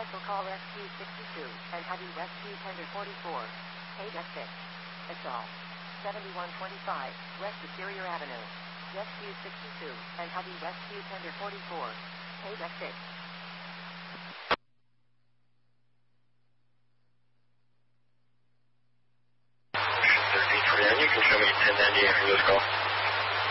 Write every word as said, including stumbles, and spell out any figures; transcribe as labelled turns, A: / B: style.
A: Special call Rescue sixty-two and Heavy Rescue Tender forty-four. Page F six. Assault. seventy-one twenty-five, West Superior Avenue. Rescue sixty-two and Heavy Rescue Tender forty-four. Page F six.
B: thirteen twenty-nine, you can show me ten ninety-eight for this call.